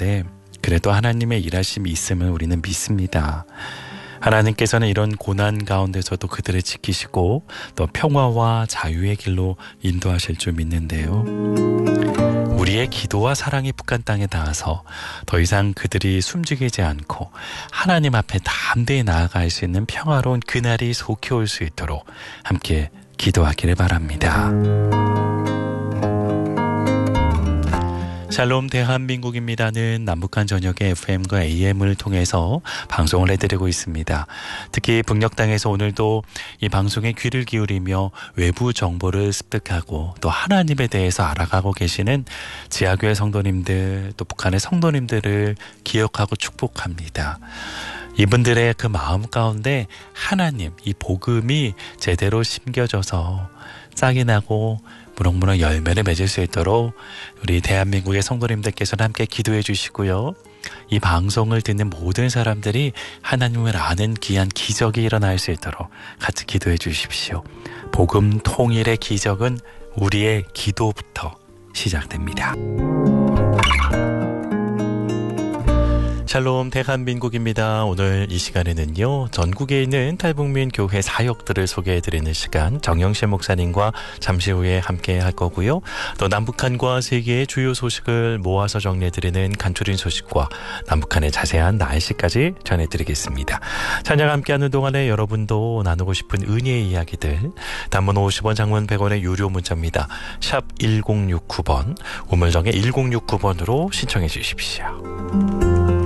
가운데 그래도 하나님의 일하심이 있음을 우리는 믿습니다. 하나님께서는 이런 고난 가운데서도 그들을 지키시고 또 평화와 자유의 길로 인도하실 줄 믿는데요. 우리의 기도와 사랑이 북한 땅에 닿아서 더 이상 그들이 숨죽이지 않고 하나님 앞에 담대히 나아갈 수 있는 평화로운 그날이 속히 올 수 있도록 함께 기도하기를 바랍니다. 샬롬 대한민국입니다는 남북한 전역의 FM과 AM을 통해서 방송을 해드리고 있습니다. 특히 북녘 땅에서 오늘도 이 방송에 귀를 기울이며 외부 정보를 습득하고 또 하나님에 대해서 알아가고 계시는 지하교회 성도님들 또 북한의 성도님들을 기억하고 축복합니다. 이분들의 그 마음 가운데 하나님 이 복음이 제대로 심겨져서 싹이 나고 무럭무럭 열매를 맺을 수 있도록 우리 대한민국의 성도님들께서는 함께 기도해 주시고요. 이 방송을 듣는 모든 사람들이 하나님을 아는 귀한 기적이 일어날 수 있도록 같이 기도해 주십시오. 복음 통일의 기적은 우리의 기도부터 시작됩니다. 샬롬 대한민국입니다. 오늘 이 시간에는요. 전국에 있는 탈북민 교회 사역들을 소개해드리는 시간 정영실 목사님과 잠시 후에 함께 할 거고요. 또 남북한과 세계의 주요 소식을 모아서 정리해드리는 간추린 소식과 남북한의 자세한 날씨까지 전해드리겠습니다. 찬양 함께하는 동안에 여러분도 나누고 싶은 은혜의 이야기들 단문 50원 장문 100원의 유료 문자입니다. 샵 1069번 우물정의 1069번으로 신청해 주십시오.